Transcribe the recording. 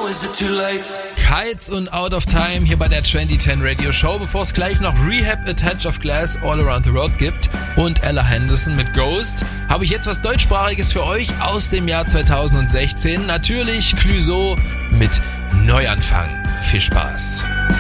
Kites und Out of Time hier bei der 2010 Radio Show, bevor es gleich noch Rehab, A Touch of Glass, All Around the World gibt und Ella Henderson mit Ghost, habe ich jetzt was deutschsprachiges für euch aus dem Jahr 2016. Natürlich Clouseau mit Neuanfang. Viel Spaß.